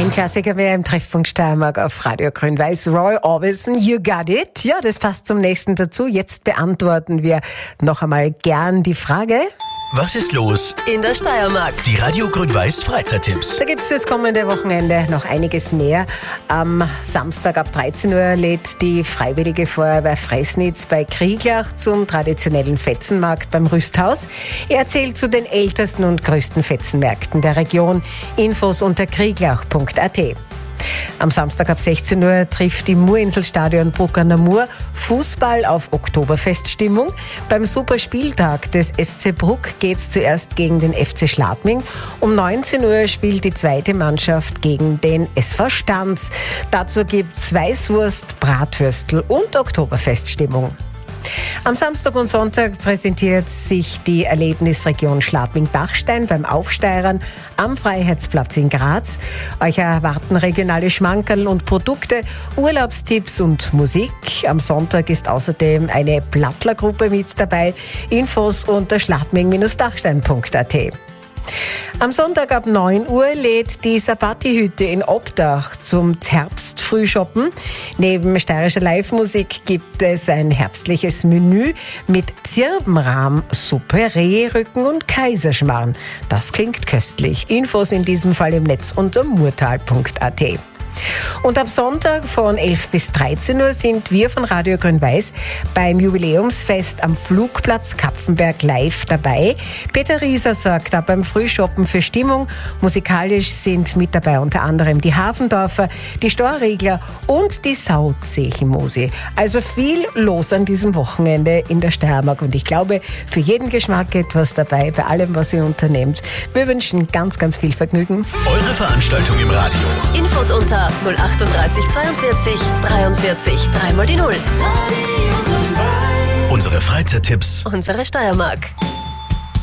Ein Klassiker mehr im Treffpunkt Steiermark auf Radio Grün-Weiß. Roy Orbison, You Got It. Ja, das passt zum nächsten dazu. Jetzt beantworten wir noch einmal gern die Frage: Was ist los in der Steiermark? Die Radio Grün-Weiß Freizeittipps. Da gibt's fürs kommende Wochenende noch einiges mehr. Am Samstag ab 13 Uhr lädt die Freiwillige Feuerwehr Fressnitz bei Krieglach zum traditionellen Fetzenmarkt beim Rüsthaus. Er zählt zu den ältesten und größten Fetzenmärkten der Region. Infos unter krieglach.at. Am Samstag ab 16 Uhr trifft im Murinselstadion Bruck an der Mur Fußball auf Oktoberfeststimmung. Beim Superspieltag des SC Bruck geht's zuerst gegen den FC Schladming. Um 19 Uhr spielt die zweite Mannschaft gegen den SV Stanz. Dazu gibt's Weißwurst, Bratwürstel und Oktoberfeststimmung. Am Samstag und Sonntag präsentiert sich die Erlebnisregion Schladming-Dachstein beim Aufsteirern am Freiheitsplatz in Graz. Euch erwarten regionale Schmankerl und Produkte, Urlaubstipps und Musik. Am Sonntag ist außerdem eine Plattlergruppe mit dabei. Infos unter schladming-dachstein.at. Am Sonntag ab 9 Uhr lädt die Sabati-Hütte in Obdach zum Herbstfrühshoppen. Neben steirischer Live-Musik gibt es ein herbstliches Menü mit Zirbenrahm, Suppe, Rehrücken und Kaiserschmarrn. Das klingt köstlich. Infos in diesem Fall im Netz unter murtal.at. Und am Sonntag von 11 bis 13 Uhr sind wir von Radio Grün-Weiß beim Jubiläumsfest am Flugplatz Kapfenberg live dabei. Peter Rieser sorgt da beim Frühshoppen für Stimmung. Musikalisch sind mit dabei unter anderem die Hafendorfer, die Storregler und die Sauzechenmusi. Also viel los an diesem Wochenende in der Steiermark und ich glaube, für jeden Geschmack etwas dabei, bei allem, was ihr unternehmt. Wir wünschen ganz, ganz viel Vergnügen. Eure Veranstaltung im Radio. Infos unter 038 42 43 3 mal die 0. Unsere Freizeittipps. Unsere Steiermark.